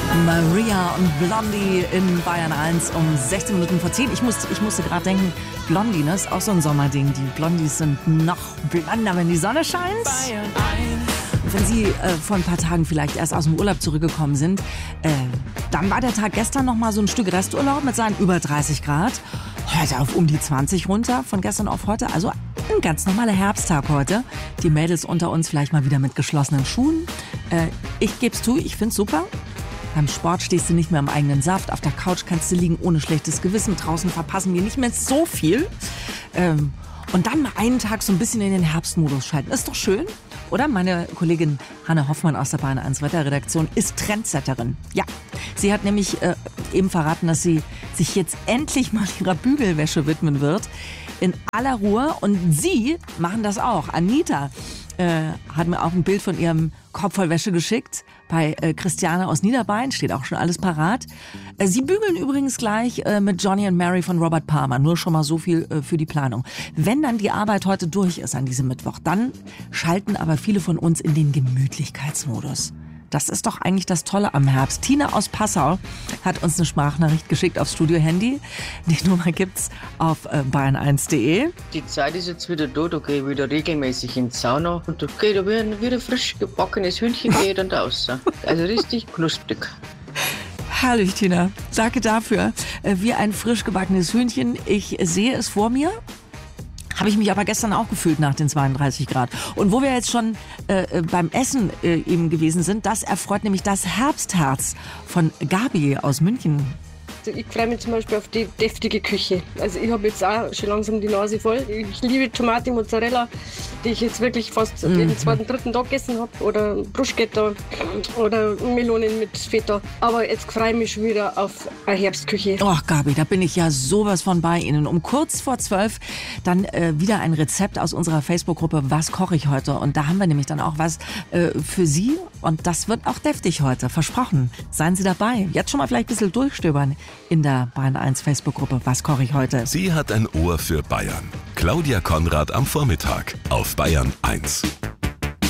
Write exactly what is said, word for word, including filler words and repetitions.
Maria und Blondie in Bayern eins um sechzehn Minuten vor zehn. Ich musste, ich musste gerade denken, Blondie, ne, ist auch so ein Sommerding. Die Blondies sind noch blonder, wenn die Sonne scheint. Bayern eins. Wenn Sie äh, vor ein paar Tagen vielleicht erst aus dem Urlaub zurückgekommen sind, äh, dann war der Tag gestern noch mal so ein Stück Resturlaub mit seinen über dreißig Grad. Heute auf um die zwanzig runter, von gestern auf heute. Also ein ganz normaler Herbsttag heute. Die Mädels unter uns vielleicht mal wieder mit geschlossenen Schuhen. Äh, ich geb's zu, ich find's super. Beim Sport stehst du nicht mehr im eigenen Saft. Auf der Couch kannst du liegen ohne schlechtes Gewissen. Draußen verpassen wir nicht mehr so viel. Ähm, und dann mal einen Tag so ein bisschen in den Herbstmodus schalten. Ist doch schön, oder? Meine Kollegin Hanne Hoffmann aus der Bayern eins Wetterredaktion ist Trendsetterin. Ja, sie hat nämlich äh, eben verraten, dass sie sich jetzt endlich mal ihrer Bügelwäsche widmen wird. In aller Ruhe. Und sie machen das auch. Anita äh, hat mir auch ein Bild von ihrem Korb voll Wäsche geschickt. Bei äh, Christiane aus Niederbayern steht auch schon alles parat. Äh, sie bügeln übrigens gleich äh, mit Johnny and Mary von Robert Palmer. Nur schon mal so viel äh, für die Planung. Wenn dann die Arbeit heute durch ist an diesem Mittwoch, dann schalten aber viele von uns in den Gemütlichkeitsmodus. Das ist doch eigentlich das Tolle am Herbst. Tina aus Passau hat uns eine Sprachnachricht geschickt aufs Studio-Handy. Die Nummer gibt's auf äh, bayern eins punkt de. Die Zeit ist jetzt wieder da, da gehe ich wieder regelmäßig in die Sauna und da geht da wieder, wieder frisch gebackenes Hühnchen geht dann raus. Also richtig knusprig. Herrlich, Tina. Danke dafür. Äh, wie ein frisch gebackenes Hühnchen. Ich sehe es vor mir. Habe ich mich aber gestern auch gefühlt nach den zweiunddreißig Grad. Und wo wir jetzt schon äh, beim Essen äh, eben gewesen sind, das erfreut nämlich das Herbstherz von Gabi aus München. Ich freue mich zum Beispiel auf die deftige Küche. Also ich habe jetzt auch schon langsam die Nase voll. Ich liebe Tomate Mozzarella, die ich jetzt wirklich fast Mhm. jeden zweiten, dritten Tag gegessen habe. Oder Bruschetta oder Melonen mit Feta. Aber jetzt freue ich mich schon wieder auf eine Herbstküche. Oh, Gabi, da bin ich ja sowas von bei Ihnen. Um kurz vor zwölf dann äh, wieder ein Rezept aus unserer Facebook-Gruppe Was koche ich heute? Und da haben wir nämlich dann auch was äh, für Sie. Und das wird auch deftig heute, versprochen. Seien Sie dabei. Jetzt schon mal vielleicht ein bisschen durchstöbern in der Bayern eins Facebook-Gruppe Was koche ich heute? Sie hat ein Ohr für Bayern. Claudia Konrad am Vormittag auf Bayern eins.